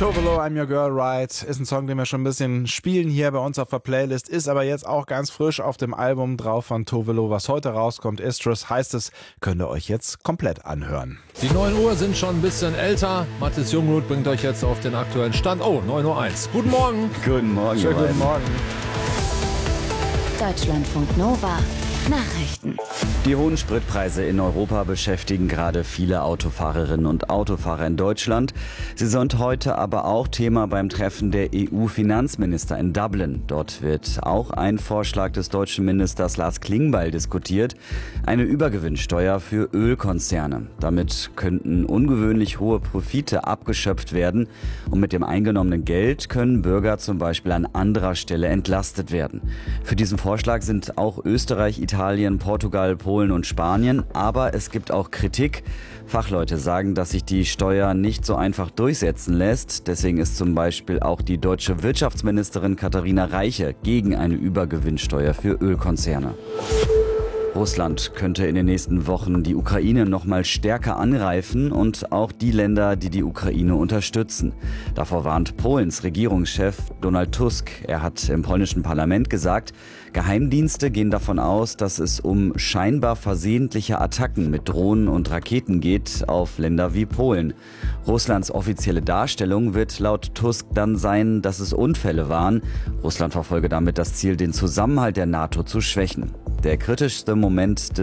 Tove Lo, I'm Your Girl, Right, ist ein Song, den wir schon ein bisschen spielen hier bei uns auf der Playlist, ist aber jetzt auch ganz frisch auf dem Album drauf von Tove Lo, was heute rauskommt. Istrus heißt es, könnt ihr euch jetzt komplett anhören. Die 9 Uhr sind schon ein bisschen älter. Mathis Jungroth bringt euch jetzt auf den aktuellen Stand. Oh, 9.01 Uhr. Guten Morgen. Guten Morgen. Schönen guten Morgen. Deutschlandfunk Nova. Nachrichten. Die hohen Spritpreise in Europa beschäftigen gerade viele Autofahrerinnen und Autofahrer in Deutschland. Sie sind heute aber auch Thema beim Treffen der EU-Finanzminister in Dublin. Dort wird auch ein Vorschlag des deutschen Ministers Lars Klingbeil diskutiert. Eine Übergewinnsteuer für Ölkonzerne. Damit könnten ungewöhnlich hohe Profite abgeschöpft werden. Und mit dem eingenommenen Geld können Bürger zum Beispiel an anderer Stelle entlastet werden. Für diesen Vorschlag sind auch Österreich, Italien, Portugal, Polen und Spanien. Aber es gibt auch Kritik. Fachleute sagen, dass sich die Steuer nicht so einfach durchsetzen lässt. Deswegen ist zum Beispiel auch die deutsche Wirtschaftsministerin Katharina Reiche gegen eine Übergewinnsteuer für Ölkonzerne. Russland könnte in den nächsten Wochen die Ukraine noch mal stärker angreifen und auch die Länder, die die Ukraine unterstützen. Davor warnt Polens Regierungschef Donald Tusk. Er hat im polnischen Parlament gesagt, Geheimdienste gehen davon aus, dass es um scheinbar versehentliche Attacken mit Drohnen und Raketen geht auf Länder wie Polen. Russlands offizielle Darstellung wird laut Tusk dann sein, dass es Unfälle waren. Russland verfolge damit das Ziel, den Zusammenhalt der NATO zu schwächen. Der kritischste Moment